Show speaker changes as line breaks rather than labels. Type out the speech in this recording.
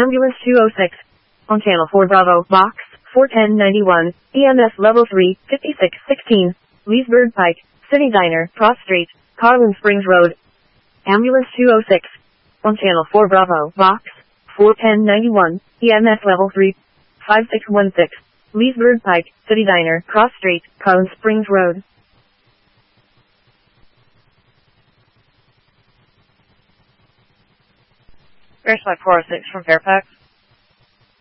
Ambulance 206. On Channel 4 Bravo, Box 41091, EMS Level 3, 5616, Leesburg Pike, City Diner, Cross Street, Carlin Springs Road. Ambulance 206. On Channel 4 Bravo, Box 41091, EMS Level 3, 5616, Leesburg Pike, City Diner, Cross Street, Carlin Springs Road.
Air Flight 406 from Fairfax.